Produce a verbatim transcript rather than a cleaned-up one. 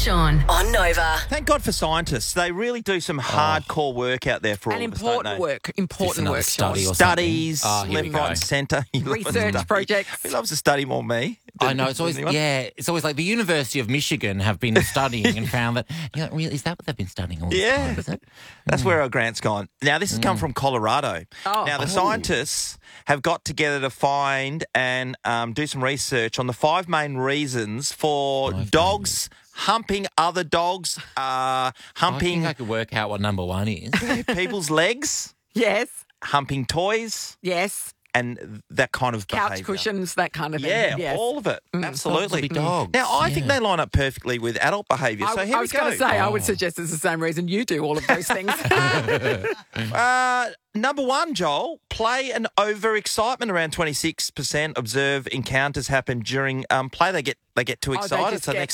Sean on Nova. Thank God for scientists. They really do some hardcore work out there for all And of us, don't important they? work. Important another work. study Sean. or Studies, something. Oh, here left, we right, go. and centre. You love a Research study. projects. Who loves to study more than me? I know, it's always, Anyone? yeah, it's always like the University of Michigan have been studying and found that, you know, really, is that what they've been studying all this Yeah. time, is it? That's where our grant's gone. Now, this has come from Colorado. Oh. Now, the Oh. scientists have got together to find and um, do some research on the five main reasons for Five dogs humping other dogs, uh, I humping think I could work out what number one is. people's legs, Yes. humping toys, Yes. and that kind of Couch behaviour. cushions, that kind of thing. Yeah, Yes. all of it. Absolutely. Dogs will be dogs. Now, I think Yeah. they line up perfectly with adult behaviour. So I, here I we was go. going to say, I would Oh. suggest it's the same reason you do all of those things. Uh, number one, Joel, play and overexcitement. Around twenty-six percent observe encounters happen during um, play. They get they get too Oh, they excited. just so get next